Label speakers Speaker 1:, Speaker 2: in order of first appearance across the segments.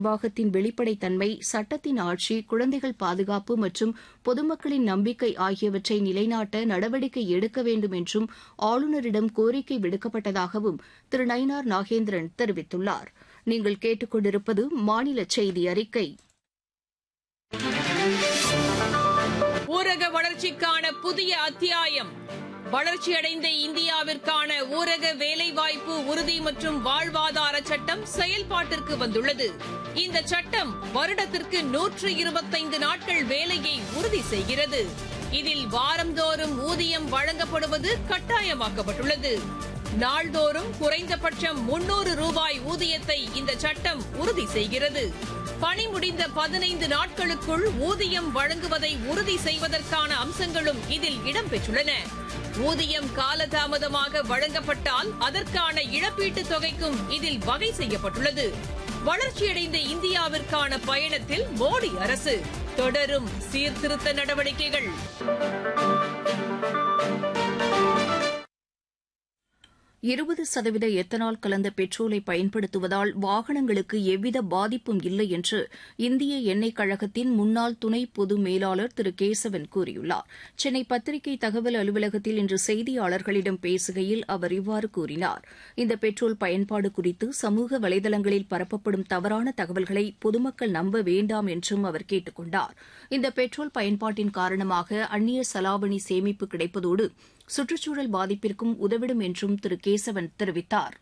Speaker 1: நிர்வாகத்தின் வெளிப்படைத்தன்மை, சட்டத்தின் ஆட்சி, குழந்தைகள் பாதுகாப்பு மற்றும் பொதுமக்களின் நம்பிக்கை ஆகியவற்றை நிலைநாட்ட நடவடிக்கை எடுக்க வேண்டும் என்றும் ஆளுநரிடம் கோரிக்கை விடுக்கப்பட்டதாகவும் திரு நயினார் நாகேந்திரன் தெரிவித்துள்ளார். நீங்கள் கேட்டுக்கொண்டிருப்பது மாநில செய்தி அறிக்கை.
Speaker 2: ஊரக வளர்ச்சிக்கான புதிய அத்தியாயம். வளர்ச்சியடைந்த இந்தியாவிற்கான ஊரக வேலைவாய்ப்பு உறுதி மற்றும் வாழ்வாதார சட்டம் செயல்பாட்டிற்கு வந்துள்ளது. இந்த சட்டம் வருடத்திற்கு 125 நாட்கள் வேலையை உறுதி செய்கிறது. இதில் வாரந்தோறும் ஊதியம் வழங்கப்படுவது கட்டாயமாக்கப்பட்டுள்ளது. நாள்தோறும் குறைந்தபட்சம் 300 ரூபாய் ஊதியத்தை இந்த சட்டம் உறுதி செய்கிறது. பணி முடிந்த 15 நாட்களுக்குள் ஊதியம் வழங்குவதை உறுதி செய்வதற்கான அம்சங்களும் இதில் இடம்பெற்றுள்ளன. ஊதியம் காலதாமதமாக வழங்கப்பட்டால் அதற்கான இழப்பீட்டுத் தொகைக்கும் இதில் வகை செய்யப்பட்டுள்ளது. வளர்ச்சியடைந்த இந்தியாவிற்கான பயணத்தில் மோடி அரசு தொடரும் சீர்திருத்த நடவடிக்கைகள்.
Speaker 1: 20% எத்தனால் கலந்த பெட்ரோலை பயன்படுத்துவதால் வாகனங்களுக்கு எவ்வித பாதிப்பும் இல்லை என்று இந்திய எண்ணெய் கழகத்தின் முன்னாள் துணை பொது மேலாளர் திரு கேசவன் கூறியுள்ளார். சென்னை பத்திரிகை தகவல் அலுவலகத்தில் இன்று செய்தியாளர்களிடம் பேசுகையில் அவர் இவ்வாறு கூறினார். இந்த பெட்ரோல் பயன்பாடு குறித்து சமூக வலைதளங்களில் பரப்பப்படும் தவறான தகவல்களை பொதுமக்கள் நம்ப வேண்டாம் என்றும் அவர் கேட்டுக் கொண்டார். இந்த பெட்ரோல் பயன்பாட்டின் காரணமாக அந்நிய செலாவணி சேமிப்பு கிடைப்பதோடு சுற்றுச்சூழல் பாதிப்பிற்கும் உதவிடும் என்றும் திரு கேசவன் தெரிவித்தார்.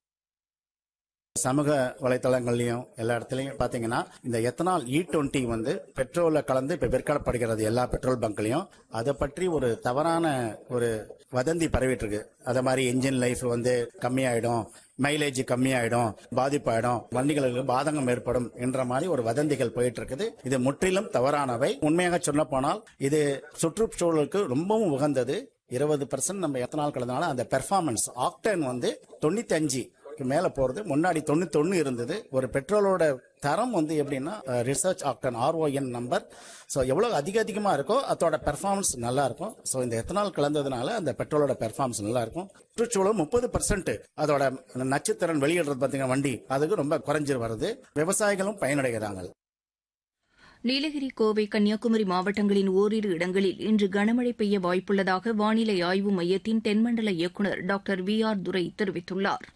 Speaker 3: சமூக வலைதளங்கள்லயும் எல்லா இடத்துலயும் பாத்தீங்கன்னா இந்த எத்தனால் E20 பெட்ரோல்ல கலந்து இப்ப விற்கப்படுகிறது எல்லா பெட்ரோல் பங்க்லயும். அதை பற்றி ஒரு தவறான ஒரு வதந்தி பரவிட்டு இருக்கு. அத மாதிரி என்ஜின் லைஃப் கம்மியாயிடும், மைலேஜ் கம்மியாயிடும், பாதிப்பாயிடும், வண்டிகளுக்கு பாதகம் ஏற்படும் என்ற மாதிரி ஒரு வதந்திகள் போயிட்டு இருக்குது. இது முற்றிலும் தவறானவை. உண்மையாக சொல்ல போனால் இது சுற்றுச்சூழலுக்கு ரொம்பவும் உகந்தது. 20% நம்ம எத்தனால் கலந்தனால அந்த பெர்ஃபார்மன்ஸ் ஆக்டேன் 95 மேல போறது. முன்னாடி 91 இருந்தது. ஒரு பெட்ரோலோட தரம் எப்படின்னா research Acton RON number. So எவ்வளவு அதிகமா இருக்கோ அதோட பெர்ஃபார்மன்ஸ் நல்லா இருக்கும். ஸோ இந்த எத்தனால் கலந்ததுனால அந்த பெட்ரோலோட பெர்ஃபார்மன்ஸ் நல்லா இருக்கும். சுற்றுச்சூழல் 30% அதோட நச்சுத்திறன் வெளியிடுறது பாத்தீங்கன்னா வண்டி அதுக்கு ரொம்ப குறைஞ்சி வருது. விவசாயிகளும் பயனடைகிறாங்க.
Speaker 1: நீலகிரி, கோவை, கன்னியாகுமரி மாவட்டங்களின் ஓரிரு இடங்களில் இன்று கனமழை பெய்ய வாய்ப்புள்ளதாக வானிலை ஆய்வு மையத்தின் தென்மண்டல இயக்குநர் டாக்டர் VR துரை தெரிவித்துள்ளார்.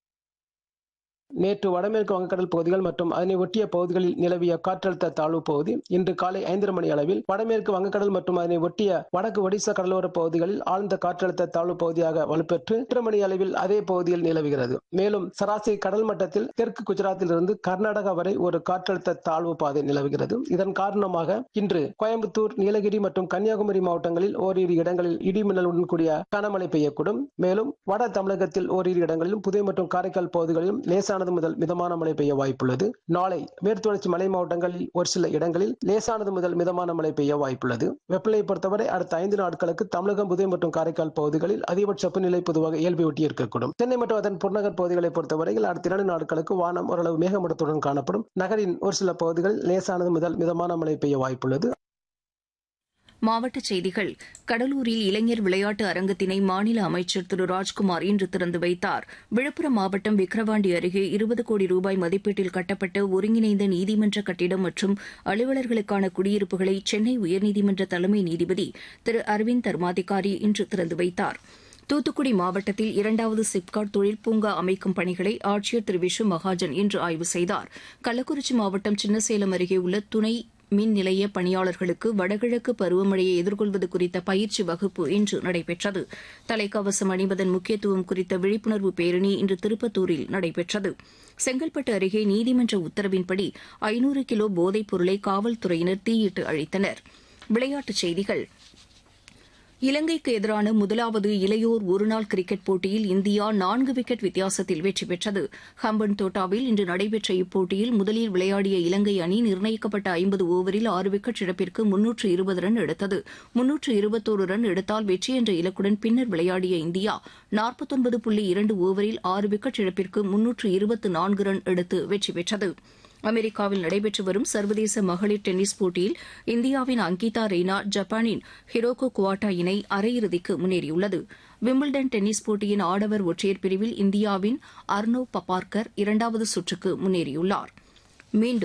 Speaker 4: நேற்று வடமேற்கு வங்கக்கடல் பகுதிகள் மற்றும் அதனை ஒட்டிய பகுதிகளில் நிலவிய காற்றழுத்த தாழ்வு பகுதி இன்று காலை 5:30 மணி அளவில் வடமேற்கு வங்கக்கடல் மற்றும் அதனை ஒட்டிய வடக்கு ஒடிசா கடலோர பகுதிகளில் ஆழ்ந்த காற்றழுத்த தாழ்வு பகுதியாக வலுப்பெற்று 8 மணி அளவில் அதே பகுதியில் நிலவுகிறது. மேலும் சராசரி கடல் மட்டத்தில் தெற்கு குஜராத்தில் இருந்து கர்நாடகா வரை ஒரு காற்றழுத்த தாழ்வு பாதை நிலவுகிறது. இதன் காரணமாக இன்று கோயம்புத்தூர், நீலகிரி மற்றும் கன்னியாகுமரி மாவட்டங்களில் ஓரிரு இடங்களில் இடிமின்னலுடன் கூடிய கனமழை பெய்யக்கூடும். மேலும் வட தமிழகத்தில் ஓரிரு இடங்களிலும் புதுவை மற்றும் காரைக்கால் பகுதிகளிலும் லேசான முதல் மிதமான மழை பெய்ய வாய்ப்புள்ளது. நாளை மேற்குத்தொடர்ச்சி மலை மாவட்டங்களில் ஒரு சில இடங்களில் லேசானது முதல் மிதமான மழை பெய்ய வாய்ப்புள்ளது. வெப்பநிலையை பொறுத்தவரை அடுத்த 5 நாட்களுக்கு தமிழகம், புதுவை மற்றும் காரைக்கால் பகுதிகளில் அதிகபட்ச வெப்பநிலை பொதுவாக இயல்பை ஒட்டி இருக்கக்கூடும். சென்னை மற்றும் அதன் புறநகர் பகுதிகளை பொறுத்தவரையில் அடுத்த 2 நாட்களுக்கு வானம் ஓரளவு மேகமூட்டத்துடன் காணப்படும். நகரின் ஒரு சில பகுதிகளில் லேசானது முதல் மிதமான மழை பெய்ய வாய்ப்புள்ளது.
Speaker 1: மாவட்டச் செய்திகள். கடலூரில் இளைஞர் விளையாட்டு அரங்கத்தினை மாநில அமைச்சர் திரு ராஜ்குமார் இன்று திறந்து வைத்தார். விழுப்புரம் மாவட்டம் விக்கிரவாண்டி அருகே 20 கோடி ரூபாய் மதிப்பீட்டில் கட்டப்பட்ட ஒருங்கிணைந்த நீதிமன்ற கட்டிடம் மற்றும் அலுவலர்களுக்கான குடியிருப்புகளை சென்னை உயர்நீதிமன்ற தலைமை நீதிபதி திரு அரவிந்த் தர்மாதிகாரி இன்று திறந்து வைத்தார். தூத்துக்குடி மாவட்டத்தில் 2வது சிப்காட் தொழில் பூங்கா அமைக்கும் பணிகளை ஆட்சியர் திரு விஷு மகாஜன் இன்று ஆய்வு செய்தார். கள்ளக்குறிச்சி மாவட்டம் சின்னசேலம் அருகே உள்ள துணை மின் நிலைய பணியாளர்களுக்கு வடகிழக்கு பருவமழையை எதிர்கொள்வது குறித்த பயிற்சி வகுப்பு இன்று நடைபெற்றது. தலைக்கவசம் அணிவதன் முக்கியத்துவம் குறித்த விழிப்புணர்வு பேரணி இன்று திருப்பத்தூரில் நடைபெற்றது. செங்கல்பட்டு அருகே நீதிமன்ற உத்தரவின்படி 500 கிலோ போதைப் பொருளை காவல்துறையினர் தீயிட்டு அழித்தனர். விளையாட்டுச் செய்திகள். இலங்கைக்கு எதிரான முதலாவது இளையோர் ஒருநாள் கிரிக்கெட் போட்டியில் இந்தியா 4 விக்கெட் வித்தியாசத்தில் வெற்றி பெற்றது. ஹம்பன் தோட்டாவில் இன்று நடைபெற்ற இப்போட்டியில் முதலில் விளையாடிய இலங்கை அணி நிர்ணயிக்கப்பட்ட 50 ஓவரில் 6 விக்கெட் இழப்பிற்கு 320 ரன் எடுத்தது. 321 ரன் எடுத்தால் வெற்றி என்ற இலக்குடன் பின்னர் விளையாடிய இந்தியா 49.2 ஓவரில் 6 விக்கெட் இழப்பிற்கு 324 ரன் எடுத்து வெற்றி பெற்றது. அமெரிக்காவில் நடைபெற்று வரும் சர்வதேச மகளிர் டென்னிஸ் போட்டியில் இந்தியாவின் அங்கிதா ரெய்னா, ஜப்பானின் ஹிரோகோ குவாட்டா இணை அரையிறுதிக்கு முன்னேறியுள்ளது. விம்பிள்டன் டென்னிஸ் போட்டியின் ஆடவர் ஒற்றையர் பிரிவில் இந்தியாவின் அர்னோ பபார்கர் 2வது சுற்றுக்கு முன்னேறியுள்ளார். மீண்டும்